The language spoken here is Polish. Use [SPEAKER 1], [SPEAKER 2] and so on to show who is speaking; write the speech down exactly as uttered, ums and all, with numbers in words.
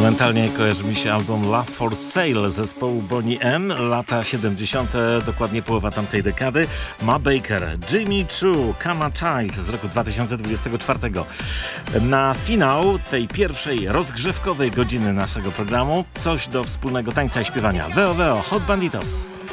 [SPEAKER 1] Momentalnie kojarzy mi się album Love for Sale zespołu Boney M. Lata siedemdziesiąte, dokładnie połowa tamtej dekady. Ma Baker, Jimmy Choo, Kama Child z roku dwa tysiące dwudziestego czwartego. Na finał tej pierwszej rozgrzewkowej godziny naszego programu coś do wspólnego tańca i śpiewania. Veo Veo, Hot Banditos.